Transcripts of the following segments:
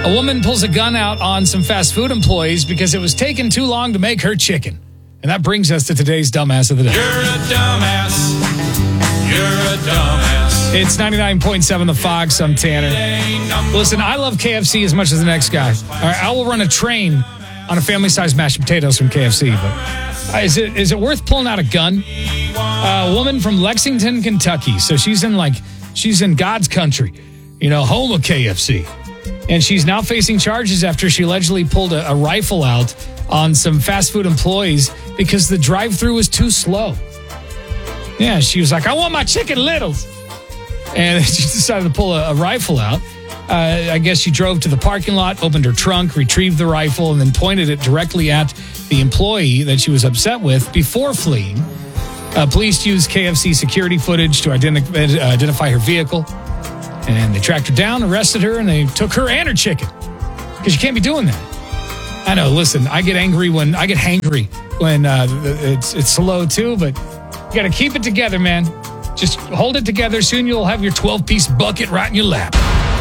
A woman pulls a gun out on some fast food employees because it was taking too long to make her chicken. And that brings us to today's Dumbass of the Day. You're a dumbass. You're a dumbass. It's 99.7 The Fox. I'm Tanner. Listen, I love KFC as much as the next guy. All right, I will run a train on a family-sized mashed potatoes from KFC. But is it worth pulling out a gun? A woman from Lexington, Kentucky. So she's in God's country, home of KFC. And she's now facing charges after she allegedly pulled a rifle out on some fast food employees because the drive-thru was too slow. Yeah, she was like, I want my chicken littles. And she decided to pull a rifle out. I guess she drove to the parking lot, opened her trunk, retrieved the rifle, and then pointed it directly at the employee that she was upset with before fleeing. Police used KFC security footage to identify her vehicle. And they tracked her down, arrested her, and they took her and her chicken. Because you can't be doing that. I know, listen, I get hangry when it's slow too, but you got to keep it together, man. Just hold it together. Soon you'll have your 12-piece bucket right in your lap.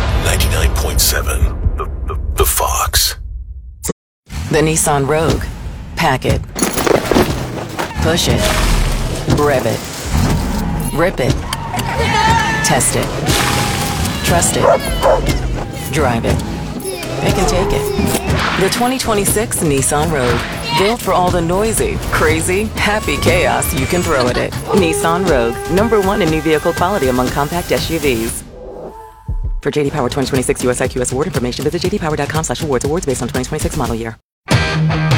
99.7 The Fox. The Nissan Rogue. Pack it. Push it. Rev it. Rip it. Test it. Trust it. Drive it. It can take it. The 2026 Nissan Rogue. Built for all the noisy, crazy, happy chaos you can throw at it. Nissan Rogue. #1 in new vehicle quality among compact SUVs. For JD Power 2026 US IQS award information, visit jdpower.com/awards. Awards based on 2026 model year.